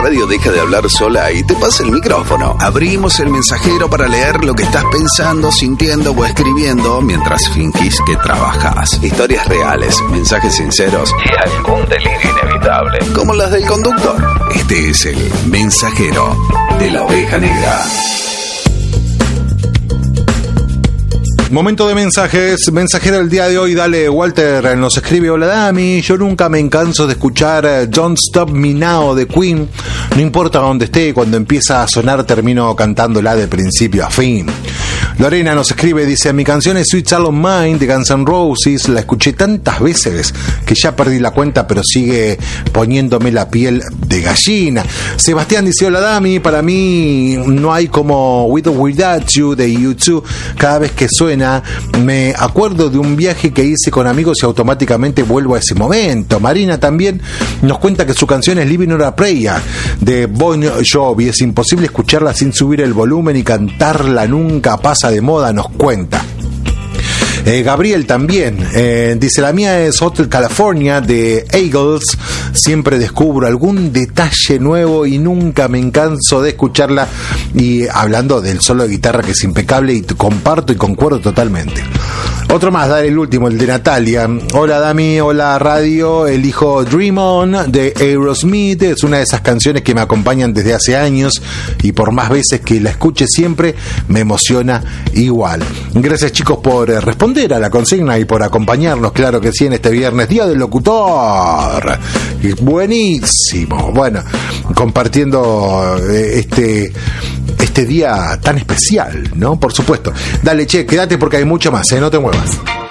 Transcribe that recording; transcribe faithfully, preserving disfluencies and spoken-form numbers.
radio deja de hablar sola y te pasa el micrófono. Abrimos el mensajero para leer lo que estás pensando, sintiendo o escribiendo mientras fingís que trabajas. Historias reales, mensajes sinceros y algún delirio inevitable, como las del conductor. Este es el mensajero de la oveja negra. Momento de mensajes, mensajero del día de hoy, dale. Walter nos escribe: hola Dami, yo nunca me canso de escuchar Don't Stop Me Now de Queen. No importa dónde esté, cuando empieza a sonar termino cantándola de principio a fin. Lorena nos escribe, dice: mi canción es Sweet Child of Mine de Guns N' Roses, la escuché tantas veces que ya perdí la cuenta, pero sigue poniéndome la piel de gallina. Sebastián dice: hola Dami, para mí no hay como With or Without You de U dos. Cada vez que suena me acuerdo de un viaje que hice con amigos y automáticamente vuelvo a ese momento. Marina también nos cuenta que su canción es Living on a Prayer de Bon Jovi. Es imposible escucharla sin subir el volumen y cantarla nunca pasa de moda, nos cuenta. Eh, Gabriel también eh, dice: la mía es Hotel California de Eagles. Siempre descubro algún detalle nuevo y nunca me canso de escucharla. Y hablando del solo de guitarra, que es impecable, y comparto y concuerdo totalmente. Otro más, dale, el último, el de Natalia. Hola Dami, hola radio, elijo Dream On de Aerosmith. Es una de esas canciones que me acompañan desde hace años y por más veces que la escuche siempre me emociona igual. Gracias chicos por responder a la consigna y por acompañarnos, claro que sí, en este viernes, Día del Locutor. Buenísimo. Bueno, compartiendo este... este día tan especial, ¿no? Por supuesto. Dale, che, quédate porque hay mucho más, ¿eh? No te muevas.